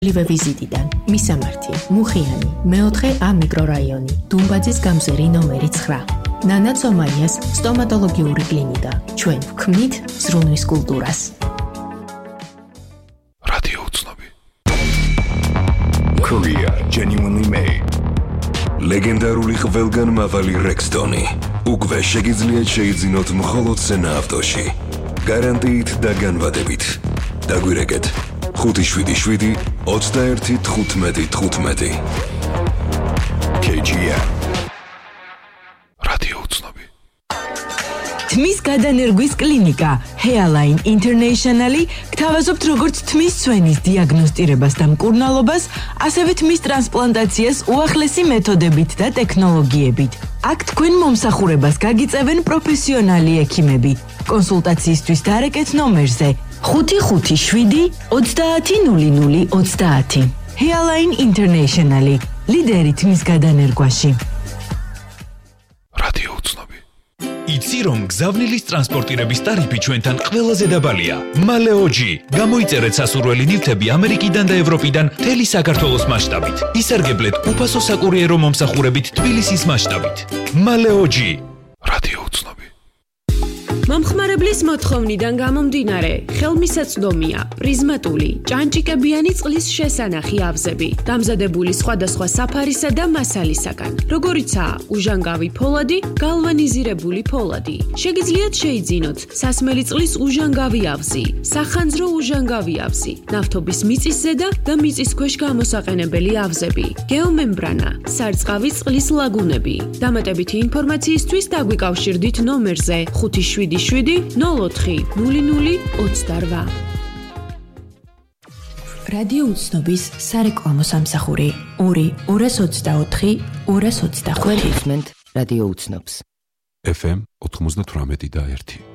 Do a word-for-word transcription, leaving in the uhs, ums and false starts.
ლივე ვიზიტიდან, მისამართი, მუხიანი, მეოთხე A მიკრორაიონი, დუმბაძის გამზერი ნომერი ცხრა. ნანა ცომაიას სტომატოლოგიური კლინიკა. ჩვენ ვქმნით ზრუნვის კულტურას. რადიო უცნობი. Korea genuinely made. ლეგენდარული ყველგან მავალი Rexton-ი. უკვე შეგიძლიათ შეიძინოთ მხოლოდ სენა ავტოში. გარანტიით და განვადებით. დაგვირეკეთ. ხუთი შვიდი შვიდი ოცდაერთი თხუთმეტი თხუთმეტი. K G M. რადიო უცნობი. თმის გადანერგვის კლინიკა Hairline International-ი გთავაზობთ როგორც თმის ცვენის დიაგნოსტირებას და მკურნალობას, ასევე თმის ტრანსპლანტაციას უახლესი მეთოდებით და ტექნოლოგიებით. აქ თქვენ მომსახურებას გაგიწევენ პროფესიონალი ექიმები. კონსულტაციისთვის დარეკეთ ნომერზე ხუთი ხუთი შვიდი ოცდაათი ნული ნული ოცდაათი. Hairline International-ი, ლიდერი თმის გადანერგვაში. რადიო უცნობი. იცი რომ გზავნილის ტრანსპორტირების ტარიფი ჩვენთან ყველაზე დაბალია. მალეოჯი. გამოიწერეთ სასურველი ნივთები ამერიკიდან და ევროპიდან მთელი საქართველოს მასშტაბით. ისარგებლეთ უფასო საკურიერო მომსახურებით თბილისის მასშტაბით. მალეოჯი. რადიო უცნობი. მომხმარებლის მოთხოვნიდან გამომდინარე, ხელმისაწვდომია პრიზმატული, ჭანჭიკებიანი წყლის შესანახი ავზები, დამზადებული სხვადასხვა საფარისა და მასალისაგან, როგორიცაა უჟანგავი ფოლადი, გალვანიზირებული ფოლადი. შეგიძლიათ შეიძინოთ სასმელი წყლის უჟანგავი ავზი, სახანძრო უჟანგავი ავზი, ნავთობის მიწისზედა და მიწის ქვეშ გამოსაყენებელი ავზები, გეომემბრანა, სარწყავი წყლის ლაგუნები. დამატებითი ინფორმაციისთვის დაგვიკავშირდით ნომერზე ხუთი შვიდი შვიდი ნულ ოთხი ნული ნული ოცდარვა. რადიო უცნობის სარეკლამო სამსახური ორი ორას ოცდაოთხი ორას ოცდახუთი. ხმენთ რადიო უცნობს. F M ოთხმოცდათვრამეტი და ერთი.